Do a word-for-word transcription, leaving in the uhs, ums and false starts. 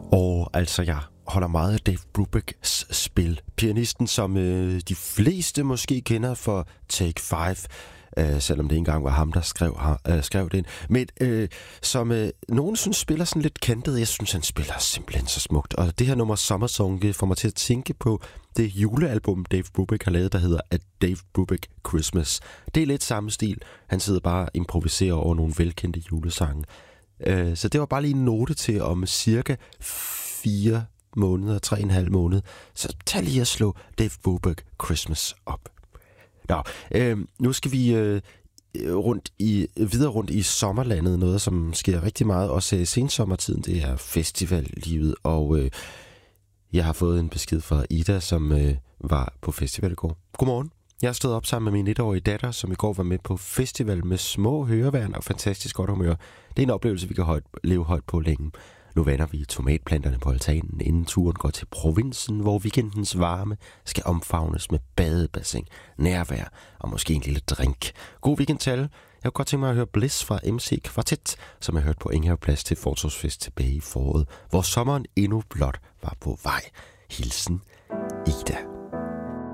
Og altså, jeg holder meget af Dave Brubecks spil. Pianisten, som øh, de fleste måske kender for Take Five, øh, selvom det ikke engang var ham, der skrev, øh, skrev det ind. Men øh, som øh, nogen synes spiller sådan lidt kantet, jeg synes, han spiller simpelthen så smukt. Og det her nummer Summer Song får mig til at tænke på det julealbum, Dave Brubeck har lavet, der hedder A Dave Brubeck Christmas. Det er lidt samme stil. Han sidder bare og improviserer over nogle velkendte julesange. Øh, så det var bare lige en note til om cirka fire måneder, tre og en halv måned. Så tag lige at slå Dave Brubeck Christmas op. Nå, øh, nu skal vi øh, rundt i, videre rundt i sommerlandet. Noget, som sker rigtig meget, også i sensommertiden. Det er festivallivet, og øh, jeg har fået en besked fra Ida, som øh, var på festival i går. Godmorgen. Jeg har stået op sammen med min etårige datter, som i går var med på festival med små høreværn og fantastisk godt humør. Det er en oplevelse, vi kan højt, leve højt på længe. Nu vander vi tomatplanterne på altanen, inden turen går til provinsen, hvor weekendens varme skal omfavnes med badebassin, nærvær og måske en lille drink. God weekend til alle. Jeg kunne godt tænke mig at høre Bliss fra M C Kvartet, som jeg hørte på Enghaveplads til Fortorvsfest tilbage i foråret, hvor sommeren endnu blot var på vej. Hilsen, Ida.